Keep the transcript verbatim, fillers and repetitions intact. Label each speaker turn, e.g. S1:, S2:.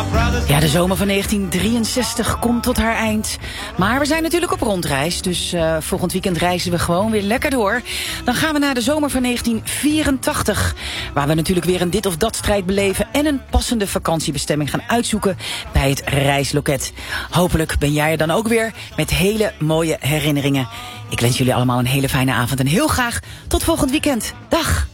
S1: Ja, de zomer van negentien drieënzestig komt tot haar eind. Maar we zijn natuurlijk op rondreis, dus uh, volgend weekend reizen we gewoon weer lekker door. Dan gaan we naar de zomer van negentien vierentachtig... waar we natuurlijk weer een dit of dat strijd beleven en een passende vakantiebestemming gaan uitzoeken bij het reisloket. Hopelijk ben jij er dan ook weer met hele mooie herinneringen. Ik wens jullie allemaal een hele fijne avond en heel graag tot volgend weekend. Dag!